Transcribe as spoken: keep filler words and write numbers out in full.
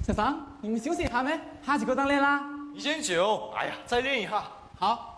小桑，你们休息一下没？下几个当练啦。 已经九，哎呀，再练一下。 好。